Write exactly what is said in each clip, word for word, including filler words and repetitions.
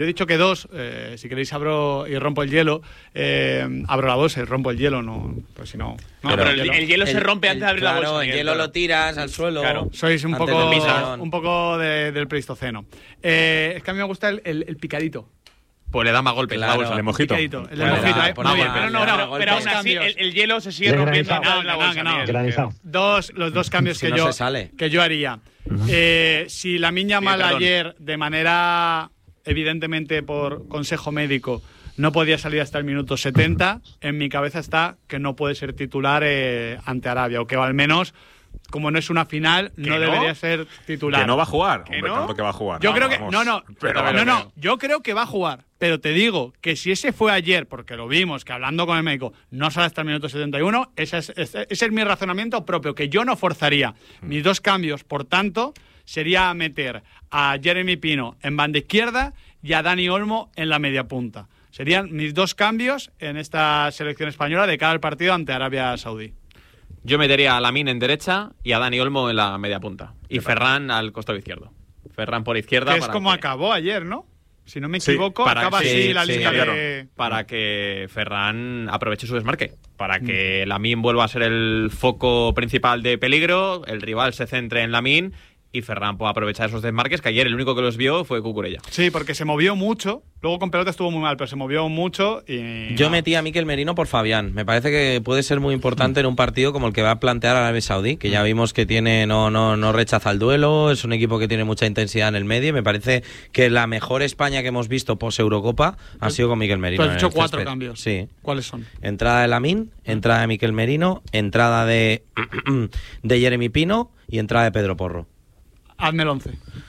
He dicho que dos, eh, si queréis abro y rompo el hielo, eh, abro la bolsa y rompo el hielo, no, pues si no... no pero el, hielo. el hielo se rompe el, antes de abrir claro, la bolsa. el hielo lo tiras al suelo. Claro. Sois un poco, de un poco de, del Pleistoceno. Eh, es que a mí me gusta el, el, el picadito. Pues le da más golpes Claro. a la bolsa. El mojito. El picadito, el Bueno, mojito, da, eh. pone Muy bien, mal, pero no, le da no, golpes. pero Aún así, el, el hielo se sigue De rompiendo granizado. en la No, que no, bolsa. que no. Miguel. Granizado. Dos, los dos cambios Si que no yo se sale. que yo haría. Eh, si Lamine Yamal perdón. ayer, de manera evidentemente por consejo médico, no podía salir hasta el minuto setenta, en mi cabeza está que no puede ser titular eh, ante Arabia, o que al menos, como no es una final, no, no? debería ser titular. Que no va a jugar. ¿Que Hombre, no? tanto que va a jugar. Yo No, creo que vamos. no, no, Pero, no, pero- no, yo creo que va a jugar, pero te digo que si ese fue ayer, porque lo vimos, que hablando con el médico no sale hasta el minuto setenta y uno, ese es, ese es mi razonamiento propio, que yo no forzaría. Mis dos cambios, por tanto, sería meter a Jeremy Pino en banda izquierda y a Dani Olmo en la media punta. Serían mis dos cambios en esta selección española de cara al partido ante Arabia Saudí. Yo metería a Lamine en derecha y a Dani Olmo en la media punta. Y Ferran al costado izquierdo. Ferran por izquierda. Que es para como que, acabó ayer, ¿no? Si no me Sí, equivoco, para- acaba sí, así la sí, lista cambiaron. de... Para que Ferran aproveche su desmarque. Para que Lamine vuelva a ser el foco principal de peligro, el rival se centre en Lamine y Ferran pueda aprovechar esos desmarques, que ayer el único que los vio fue Cucurella. Sí, porque se movió mucho. Luego con pelota estuvo muy mal, pero se movió mucho y... Yo no. metí a Mikel Merino por Fabián. Me parece que puede ser muy importante en un partido como el que va a plantear Arabia Saudí, que ya vimos que tiene no no no rechaza el duelo, es un equipo que tiene mucha intensidad en el medio y me parece que la mejor España que hemos visto post Eurocopa ha sido con Mikel Merino. Tú has en hecho el cuatro césped. cambios. Sí. ¿Cuáles son? Entrada de Lamine, entrada de Mikel Merino, entrada de de Jeremy Pino y entrada de Pedro Porro. Hazme el once.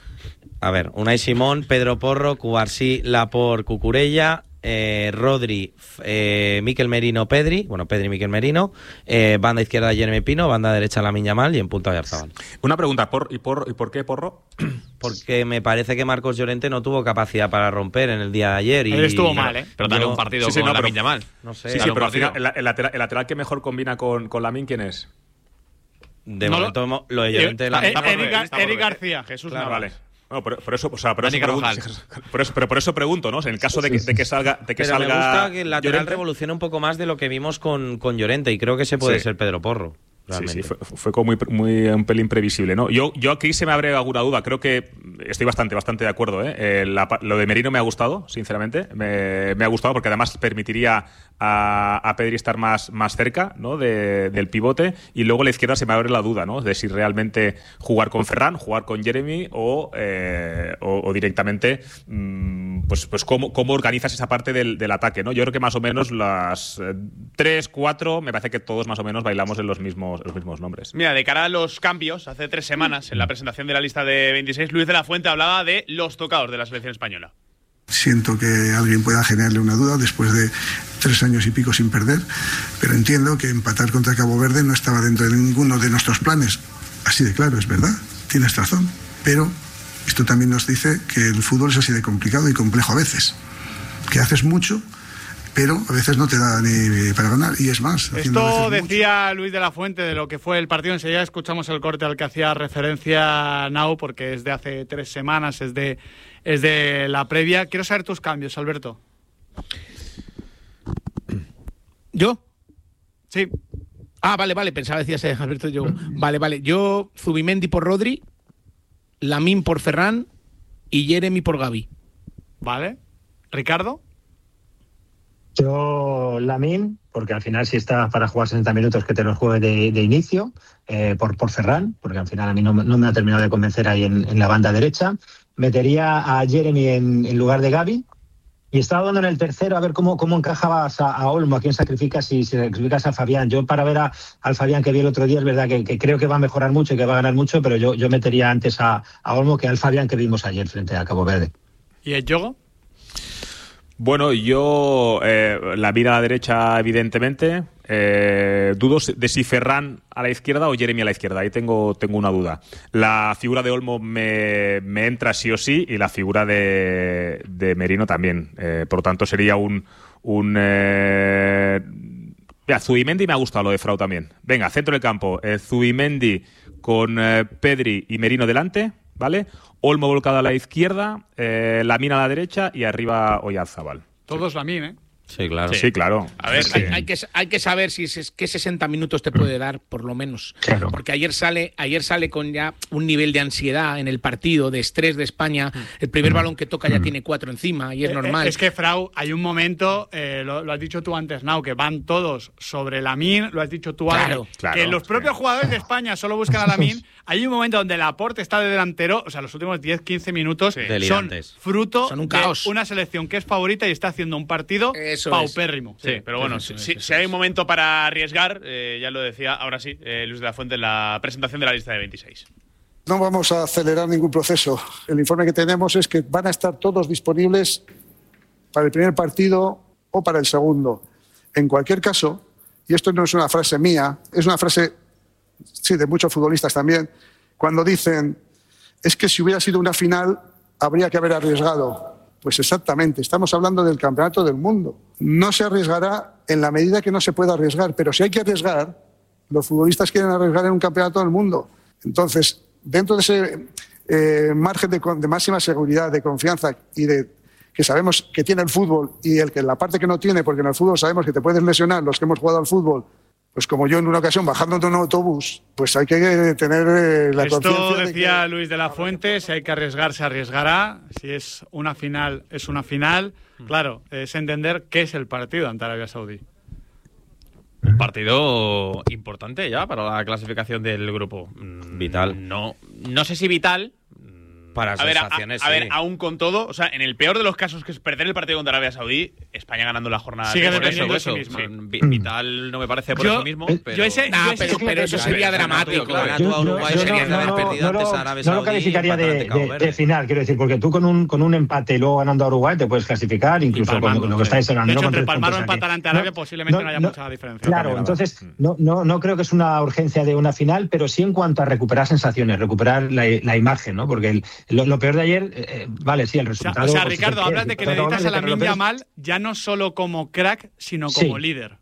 A ver, Unai Simón, Pedro Porro, Cubarsí, Lapor, Cucurella, eh, Rodri, eh, Mikel Merino, Pedri, bueno, Pedri, Mikel Merino, eh, banda izquierda Jeremy Pino, banda derecha Lamine Yamal y en punta Oyarzabal. Una pregunta, ¿por, y, por, ¿y por qué Porro? Porque me parece que Marcos Llorente no tuvo capacidad para romper en el día de ayer. Y Él estuvo mal, ¿eh? Pero dale Yo- un partido Sí, sí, con no, pero- Lamine Yamal. No sé, Sí, sí, dale un pero al partido. final, el, el lateral, el lateral que mejor combina con, con Lamine, ¿quién es? de No momento lo- hemos- lo de Llorente... Eh, la- eh, está por Eric, ver, Gar- está por Eric ver. García, Jesús Claro, Navas. vale. No, por, por eso, o sea, por Dani eso pregunto, Carvajal. por eso, pero por eso pregunto, ¿no? O sea, en el caso de que, de que salga, de que Pero salga me gusta que el lateral Llorente. revolucione un poco más de lo que vimos con, con Llorente y creo que ese puede Sí. ser Pedro Porro. Sí, Realmente. sí, fue, fue como muy, muy un pelín previsible, ¿no? Yo, yo aquí se me abre alguna duda. Creo que estoy bastante, bastante de acuerdo, ¿eh? Eh, la pa- lo de Merino me ha gustado, sinceramente. Me, me ha gustado porque además permitiría a, a Pedri estar más, más cerca, ¿no? De, del pivote. Y luego a la izquierda se me abre la duda, ¿no? De si realmente jugar con Ferran, jugar con Jeremy o, eh, o, o directamente, mmm, pues, pues cómo, cómo organizas esa parte del, del ataque, ¿no? Yo creo que más o menos las eh, tres, cuatro, me parece que todos más o menos bailamos en los mismos, los mismos nombres. Mira, de cara a los cambios, hace tres semanas, en la presentación de la lista de veintiséis, Luis de la Fuente hablaba de los tocados de la selección española. Siento que alguien pueda generarle una duda después de tres años y pico sin perder, pero entiendo que empatar contra Cabo Verde no estaba dentro de ninguno de nuestros planes. Así de claro, es verdad, tienes razón. Pero esto también nos dice que el fútbol es así de complicado y complejo a veces. Que haces mucho, pero a veces no te da ni para ganar. Y es más, haciendo a Esto veces decía Luis de la Fuente de lo que fue el partido. Enseguida escuchamos el corte al que hacía referencia Nau, porque es de hace tres semanas, es de, es de la previa. Quiero saber tus cambios, Alberto. ¿Yo? Sí. Ah, vale, vale, pensaba decías eh, Alberto yo. Vale, vale. Yo Zubimendi por Rodri, Lamine por Ferran y Jeremy por Gavi. Vale. Ricardo. Yo, Lamine, porque al final si está para jugar sesenta minutos que te los juegue de, de inicio, eh, por, por Ferran, porque al final a mí no, no me ha terminado de convencer ahí en, en la banda derecha. Metería a Jeremy en, en lugar de Gavi. Y estaba dando en el tercero a ver cómo, cómo encajabas a, a Olmo, a quién sacrificas y si sacrificas a Fabián. Yo para ver a, al Fabián que vi el otro día es verdad que, que creo que va a mejorar mucho y que va a ganar mucho, pero yo, yo metería antes a, a Olmo que al Fabián que vimos ayer frente a Cabo Verde. ¿Y el Yogo? Bueno, yo eh, la mira a la derecha, evidentemente. Eh, dudo de si Ferran a la izquierda o Jeremy a la izquierda. Ahí tengo, tengo una duda. La figura de Olmo me, me entra sí o sí y la figura de, de Merino también. Eh, por lo tanto, sería un... un eh... Mira, Zubimendi me ha gustado lo de Frau también. Venga, centro del campo. Eh, Zubimendi con eh, Pedri y Merino delante. ¿vale? Olmo volcado a la izquierda, eh, Lamine a la derecha y arriba Oyarzabal. Todos Lamine, ¿eh? Sí, claro. Sí, sí claro. A ver, sí. hay, hay, que, hay que saber si es, qué sesenta minutos te puede dar, por lo menos. Claro. Porque ayer sale, ayer sale con ya un nivel de ansiedad en el partido, de estrés de España. El primer balón que toca ya tiene cuatro encima y es normal. Eh, Es que, Frau, hay un momento, eh, lo, lo has dicho tú antes, Nau, que van todos sobre Lamine, lo has dicho tú Claro, antes, claro, que los sí. propios jugadores de España solo buscan a Lamine. Hay un momento donde Laporte está de delantero, o sea, los últimos diez quince minutos son Delirantes. fruto Son un de caos. una selección que es favorita y está haciendo un partido Eso paupérrimo. Sí, pero bueno, eso si, es, si- eso si hay un momento para arriesgar, eh, ya lo decía ahora sí, eh, Luis de la Fuente en la presentación de la lista de veintiséis. No vamos a acelerar ningún proceso. El informe que tenemos es que van a estar todos disponibles para el primer partido o para el segundo. En cualquier caso, y esto no es una frase mía, es una frase, sí, de muchos futbolistas también, cuando dicen, es que si hubiera sido una final, habría que haber arriesgado. Pues exactamente, estamos hablando del campeonato del mundo. No se arriesgará en la medida que no se pueda arriesgar, pero si hay que arriesgar, los futbolistas quieren arriesgar en un campeonato del mundo. Entonces, dentro de ese eh, margen de, de máxima seguridad, de confianza y de que sabemos que tiene el fútbol y el que la parte que no tiene, porque en el fútbol sabemos que te puedes lesionar, los que hemos jugado al fútbol, pues como yo en una ocasión bajando de un autobús, pues hay que tener eh, la Esto conciencia de decía que... Luis de la Fuente, si hay que arriesgar, se arriesgará. Si es una final, es una final. Claro, es entender qué es el partido ante Arabia Saudí. Un partido importante ya para la clasificación del grupo. Mm, Vital. No, no sé si vital. Para A ver, a, sensaciones, a ver, sí. aún con todo, o sea, en el peor de los casos que es perder el partido contra Arabia Saudí, España ganando la jornada. Sigue tres. Por eso, dependiendo por de eso. sí misma. Vi- Vital no me parece por Yo- eso mismo. yo Pero... ese- Nah, yo ese- pero, pero eso sería dramático. Claro, ¿eh? tú a Uruguay yo serías de haber perdido no antes lo- a Arabia no lo Saudí, calificaría de, empatar ante Cabo de- Verde. de final, quiero decir, porque tú con un, con un empate y luego ganando a Uruguay te puedes clasificar, incluso con palmando, lo que sí. estáis hablando. De hecho, ¿no? entre Con tres palmar o puntos aquí. empatar ante Arabia posiblemente no haya mucha diferencia. Claro, No, entonces no, no, no creo que es una urgencia de una final, pero sí en cuanto a recuperar sensaciones, recuperar la, la imagen, ¿no? Porque el- lo, lo peor de ayer, eh, vale, sí, el O sea, resultado. o sea, pues, Ricardo, es hablas de que pero necesitas a pero lo Lamine peor es- Yamal ya no solo como crack, sino como Sí. líder.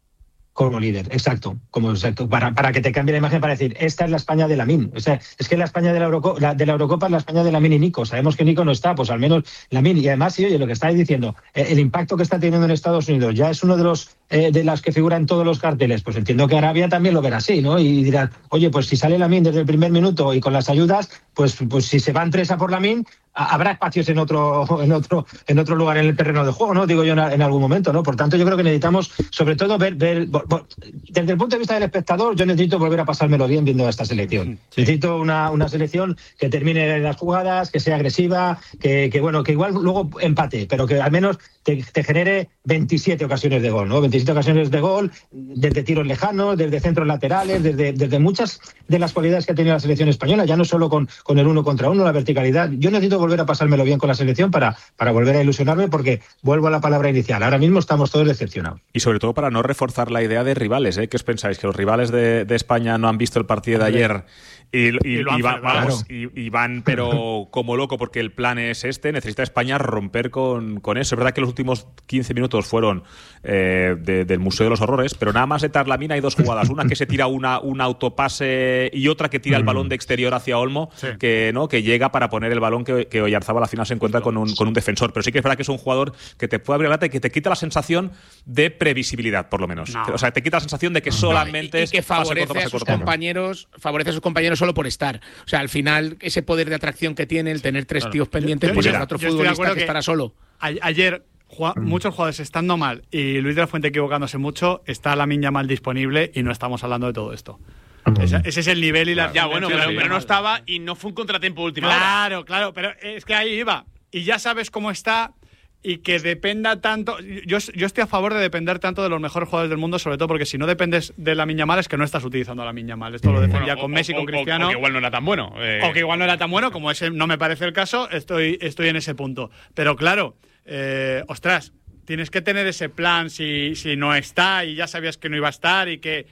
Como líder, exacto, como exacto, para, para que te cambie la imagen, para decir, esta es la España de Lamine. O sea, es que la España de la, Euroco- la, de la Eurocopa es la España de Lamine y Nico. Sabemos que Nico no está, pues al menos Lamine. Y además, sí, oye, lo que estáis diciendo, eh, el impacto que está teniendo en Estados Unidos ya es uno de los eh, de las que figuran en todos los carteles. Pues entiendo que Arabia también lo verá así, ¿no? Y dirá, oye, pues si sale Lamine desde el primer minuto y con las ayudas, pues, pues si se van tres a por Lamine, a- habrá espacios en otro, en otro, en otro lugar en el terreno de juego, ¿no? Digo yo en, en algún momento, ¿no? Por tanto, yo creo que necesitamos, sobre todo, ver, ver bo- bo- desde el punto de vista del espectador, yo necesito volver a pasármelo bien viendo esta selección. Necesito una, una selección que termine las jugadas, que sea agresiva, que, que bueno, que igual luego empate, pero que al menos te, te genere veintisiete ocasiones de gol, ¿no? veintisiete ocasiones de gol, desde tiros lejanos, desde centros laterales, desde, desde muchas de las cualidades que ha tenido la selección española, ya no solo con, con el uno contra uno, la verticalidad. Yo necesito volver a pasármelo bien con la selección para, para volver a ilusionarme, porque vuelvo a la palabra inicial. Ahora mismo estamos todos decepcionados. Y sobre todo para no reforzar la idea de rivales, ¿eh? ¿Qué os pensáis? ¿Que los rivales de, de España no han visto el partido de ayer y, y, Y lo han y van, celebrado. vamos, y, y van pero como loco porque el plan es este? Necesita España romper con, con eso. Es verdad que los últimos quince minutos fueron eh, de- del Museo de los Horrores, pero nada más de Tarlamina hay dos jugadas. Una que se tira una, un autopase y otra que tira el balón de exterior hacia Olmo, Sí. que no que llega para poner el balón que, que Oyarzábal al final se encuentra con un, con un defensor. Pero sí que es verdad que es un jugador que te puede abrir la lata y que te quita la sensación de previsibilidad, por lo menos. No. O sea, te quita la sensación de que solamente y, y es que pase corto, favorece pase a sus corto. compañeros, favorece a sus compañeros solo por estar. O sea, al final ese poder de atracción que tiene el tener tres tíos pendientes, Yo- pues yo- es otro yo estoy de futbolista acuerdo que, que- estará solo. A- Ayer, jua- muchos jugadores estando mal y Luis de la Fuente equivocándose mucho, está Lamine Yamal disponible y no estamos hablando de todo esto. Ese, ese es el nivel y la Ya, bueno, tendencia pero, de pero no Yamal. estaba y no fue un contratiempo de última hora. Claro, claro, pero es que ahí iba. Y ya sabes cómo está y que dependa tanto. Yo, yo estoy a favor de depender tanto de los mejores jugadores del mundo, sobre todo porque si no dependes de Lamine Yamal es que no estás utilizando a Lamine Yamal. Esto lo defendía Bueno, con o- Messi, o- con o- Cristiano. O que igual no era tan bueno. eh. O que igual no era tan bueno, como ese no me parece el caso, estoy, estoy en ese punto. Pero claro, eh, ostras, tienes que tener ese plan si, si no está y ya sabías que no iba a estar y que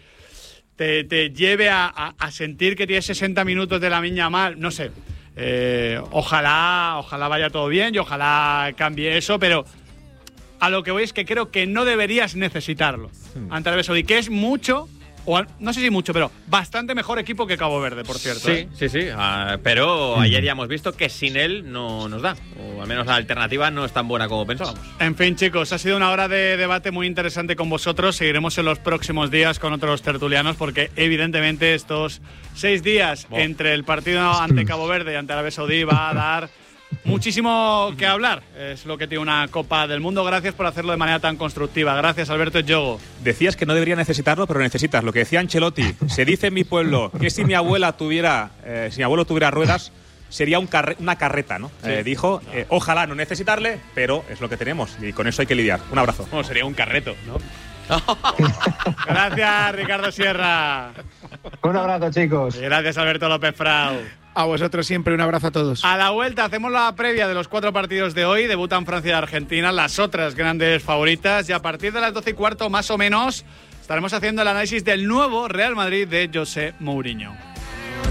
te, te lleve a, a- a sentir que tienes sesenta minutos de la miña mal, no sé. Eh, ojalá, ojalá vaya todo bien y ojalá cambie eso, pero a lo que voy es que creo que no deberías necesitarlo ante Arabia Saudí, que es mucho o al, no sé si mucho, pero bastante mejor equipo que Cabo Verde, por cierto. Sí, ¿eh? sí, sí. Uh, pero ayer ya hemos visto que sin él no nos da. O al menos la alternativa no es tan buena como pensábamos. En fin, chicos, ha sido una hora de debate muy interesante con vosotros. Seguiremos en los próximos días con otros tertulianos porque evidentemente estos seis días oh. entre el partido ante Cabo Verde y ante Arabia Saudí va a dar muchísimo que hablar. Es lo que tiene una Copa del Mundo. Gracias por hacerlo de manera tan constructiva. Gracias, Alberto Yogo. Decías que no debería necesitarlo, pero necesitas. Lo que decía Ancelotti, se dice en mi pueblo que si mi abuela tuviera, eh, si mi abuelo tuviera ruedas, sería un carre una carreta, ¿no? Sí. Eh, dijo, eh, ojalá no necesitarle, pero es lo que tenemos y con eso hay que lidiar. Un abrazo. Bueno, sería un carreto, ¿no? Gracias, Ricardo Sierra. Un abrazo, chicos. Y gracias, Alberto López Frau. A vosotros siempre, un abrazo a todos. A la vuelta hacemos la previa de los cuatro partidos de hoy. Debutan Francia y Argentina, las otras grandes favoritas. Y a partir de las doce y cuarto, más o menos, estaremos haciendo el análisis del nuevo Real Madrid de José Mourinho.